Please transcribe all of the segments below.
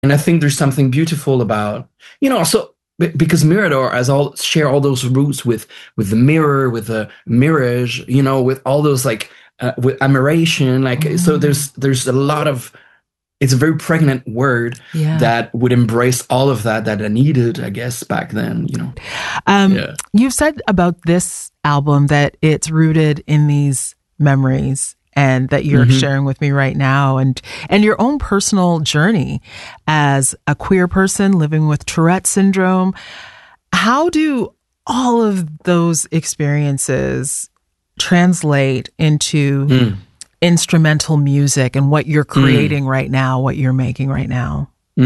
And I think there's something beautiful about, also because Mirador has all share all those roots with the mirror, with the mirage, with all those like with admiration, like so. There's a lot of it's a very pregnant word that would embrace all of that I needed, I guess, back then. You've said about this album that it's rooted in these memories and that you're sharing with me right now, and your own personal journey as a queer person living with Tourette syndrome. How do all of those experiences translate into instrumental music and what you're creating right now, what you're making right now?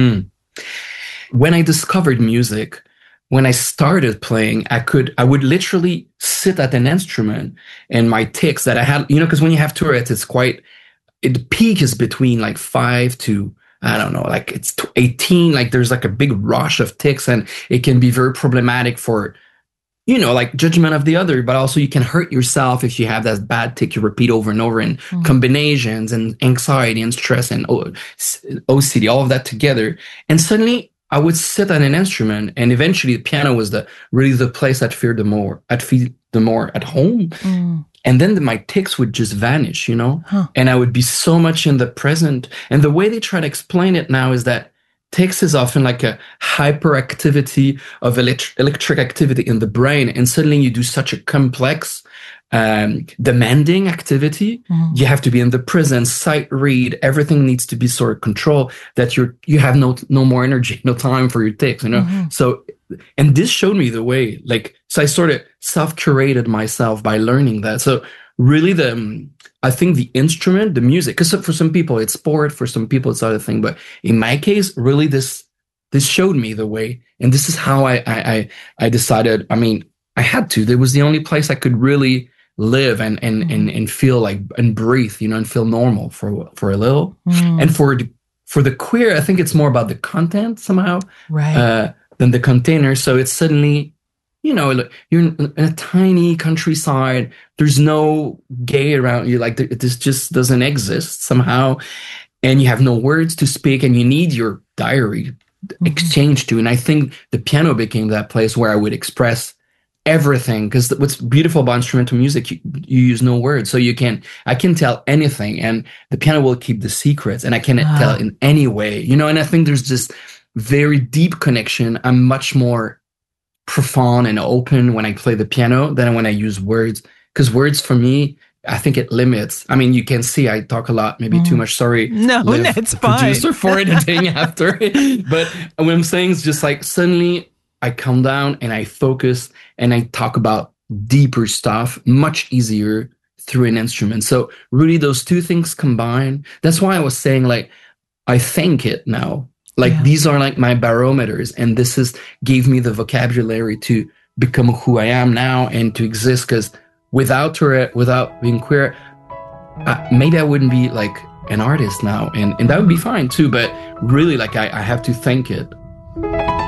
When I discovered music, when I started playing, I would literally sit at an instrument, and my tics that I had, because when you have Tourette's, the peak is between like 5 to, I don't know, like it's 18, like there's like a big rush of tics, and it can be very problematic for, like judgment of the other, but also you can hurt yourself if you have that bad tic you repeat over and over, and combinations and anxiety and stress and OCD, all of that together. And suddenly I would sit at an instrument, and eventually the piano was really the place I'd feel the more at home. And then my tics would just vanish, and I would be so much in the present. And the way they try to explain it now is that tics is often like a hyperactivity of electric activity in the brain. And suddenly you do such a complex, demanding activity. You have to be in the present, sight read, everything needs to be sort of controlled, that you have no more energy, no time for your tics, So, and this showed me the way, so I sort of self-curated myself by learning that. So really I think the instrument, the music, because for some people it's sport, for some people it's other thing, but in my case, really this showed me the way, and this is how I decided. I mean, I had to. There was the only place I could really live and feel like and breathe, and feel normal for a little. And for the queer, I think it's more about the content somehow, right, than the container. So it's suddenly, you're in a tiny countryside. There's no gay around you. Like this just doesn't exist somehow. And you have no words to speak, and you need your diary exchange to. And I think the piano became that place where I would express everything. Because what's beautiful about instrumental music, you use no words. So I can tell anything, and the piano will keep the secrets, and I can tell in any way, and I think there's this very deep connection. I'm much more profound and open when I play the piano than when I use words, because words for me, I think it limits. I mean, you can see I talk a lot, maybe too much. Sorry, no, it's fine. Producer for editing after. But what I'm saying is just like suddenly I calm down and I focus and I talk about deeper stuff much easier through an instrument. So really, those two things combined. That's why I was saying like I thank it now. These are like my barometers, and this gave me the vocabulary to become who I am now and to exist. Because without Tourette, without being queer, maybe I wouldn't be like an artist now, and that would be fine too. But really, like I have to thank it.